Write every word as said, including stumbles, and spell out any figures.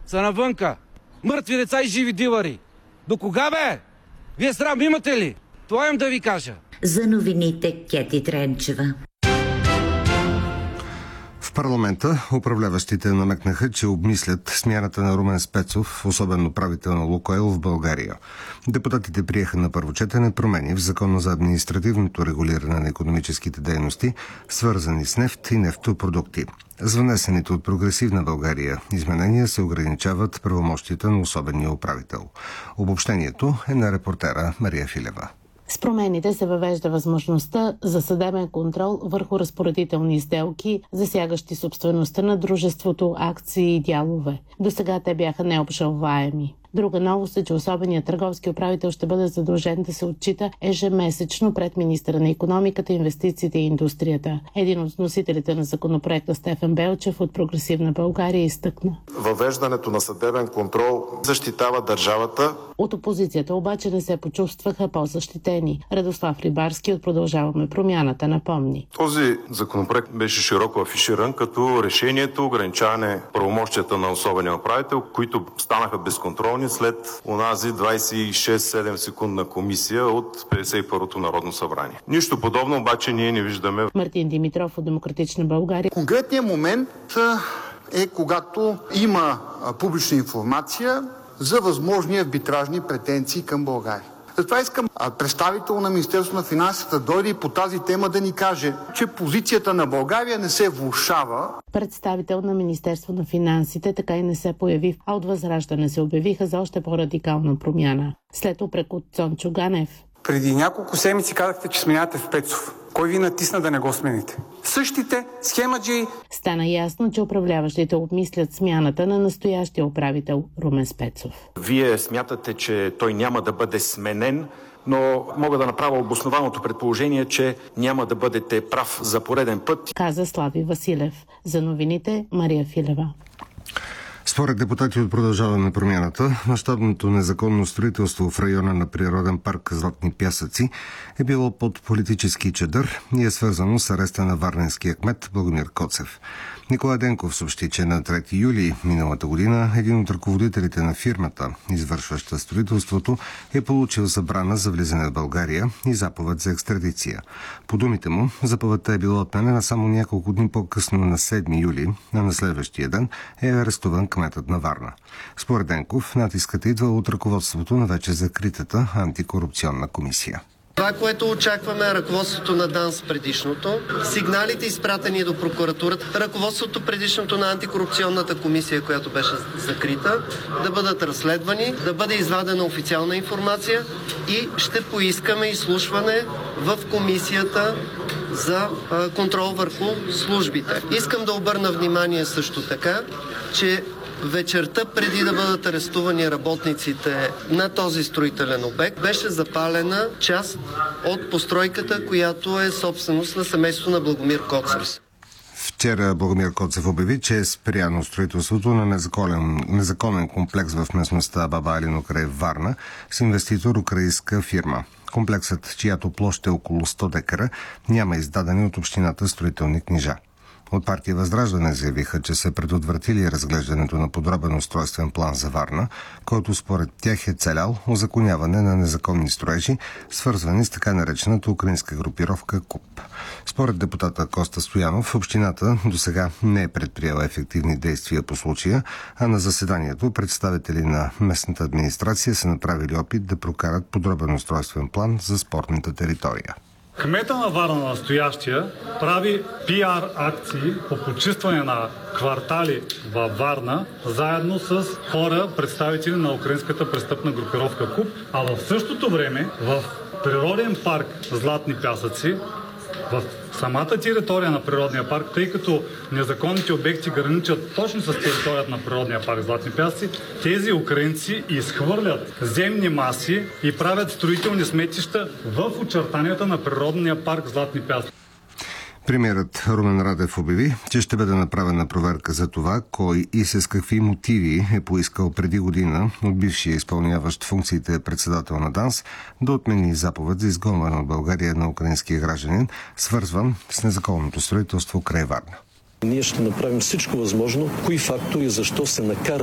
са навънка. Мъртви деца и живи дилъри. До кога, бе? Вие срам имате ли? Това им да ви кажа. За новините Кети Тренчева. В парламента управляващите намекнаха, че обмислят смяната на Румен Спецов, особено управител на Лукойл в България. Депутатите приеха на първо четене промени в Закона за административното регулиране на икономическите дейности, свързани с нефт и нефтопродукти. С внесените от Прогресивна България изменения се ограничават правомощията на особения управител. Обобщението е на репортера Мария Филева. С промените се въвежда възможността за съдебен контрол върху разпоредителни сделки, засягащи собствеността на дружеството, акции и дялове. Досега те бяха необжалваеми. Друга новост е, че особеният търговски управител ще бъде задължен да се отчита ежемесечно пред министъра на икономиката, инвестициите и индустрията. Един от носителите на законопроекта, Стефан Белчев от Прогресивна България, изтъкна: въвеждането на съдебен контрол защитава държавата. От опозицията обаче не се почувстваха по-защитени. Радослав Рибарски от Продължаваме промяната напомни: Този законопроект беше широко афиширан като решението ограничаване правомощията на особения управител, които станаха безконтролни след онази двадесет и шест седем секундна комисия от петдесет и първото Народно събрание. Нищо подобно обаче ние не виждаме. Мартин Димитров от Демократична България. Конкретният момент е когато има публична информация за възможни арбитражни претенции към България. Затова искам представител на Министерството на финансите да дойде и по тази тема да ни каже, че позицията на България не се влошава. Представител на Министерство на финансите така и не се появи, а от Възраждане се обявиха за още по-радикална промяна. След упрек от Цончо Ганев. Преди няколко седмици казахте, че сменяте Спецов. Кой ви натисна да не го смените? Същите схемаджи. Стана ясно, че управляващите обмислят смяната на настоящия управител Румен Спецов. Вие смятате, че той няма да бъде сменен, но мога да направя обоснованото предположение, че няма да бъдете прав за пореден път. Каза Слави Василев. За новините Мария Филева. Според депутати от Продължаваме промяната, мащабното незаконно строителство в района на природен парк Златни пясъци е било под политически чадър и е свързано с ареста на варненския кмет Благомир Коцев. Николай Денков съобщи, че на трети юли миналата година един от ръководителите на фирмата, извършваща строителството, е получил забрана за влизане в България и заповед за екстрадиция. По думите му, заповедта е била отменена само няколко дни по-късно на седми юли, а на следващия ден е арестуван кметът на Варна. Според Денков, натискът идва от ръководството на вече закритата антикорупционна комисия. Това, което очакваме, е ръководството на ДАНС предишното, сигналите изпратени до прокуратурата, ръководството предишното на антикорупционната комисия, която беше закрита, да бъдат разследвани, да бъде извадена официална информация и ще поискаме изслушване в комисията за контрол върху службите. Искам да обърна внимание също така, че вечерта, преди да бъдат арестувани работниците на този строителен обект, беше запалена част от постройката, която е собственост на семейството на Благомир Коцев. Вчера Благомир Коцев обяви, че е спряно строителството на незаконен, незаконен комплекс в местността Баба Алино край Варна с инвеститор украинска фирма. Комплексът, чиято площ е около сто декара, няма издадени от общината строителни книжа. От партия Възраждане заявиха, че са предотвратили разглеждането на подробен устройствен план за Варна, който според тях е целял узаконяване на незаконни строежи, свързвани с така наречената украинска групировка КУП. Според депутата Коста Стоянов, общината досега не е предприела ефективни действия по случая, а на заседанието представители на местната администрация са направили опит да прокарат подробен устройствен план за спортната територия. Кмета на Варна, настоящия, прави пиар акции по почистване на квартали във Варна, заедно с хора, представители на украинската престъпна групировка КУП, а в същото време в природен парк Златни пясъци, в самата територия на природния парк, тъй като незаконните обекти граничат точно с територията на природния парк Златни пясъци, тези украинци изхвърлят земни маси и правят строителни сметища в очертанията на природния парк Златни пясъци. Премиерът Румен Радев обяви, че ще бъде направена проверка за това, кой и с какви мотиви е поискал преди година от бившия изпълняващ функциите председател на ДАНС да отмени заповед за изгонване от България на украинския гражданин, свързван с незаконното строителство край Варна. Ние ще направим всичко възможно, кои фактори, защо се накара